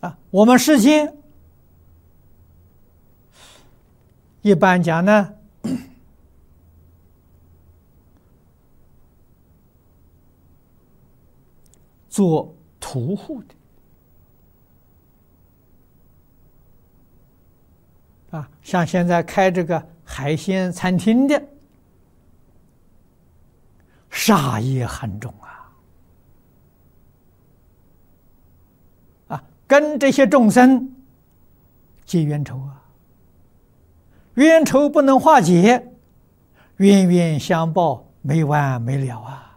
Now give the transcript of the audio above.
我们世间一般讲呢，做屠户的像现在开这个海鲜餐厅的，杀业很重跟这些众生结冤仇冤仇不能化解，冤冤相报没完没了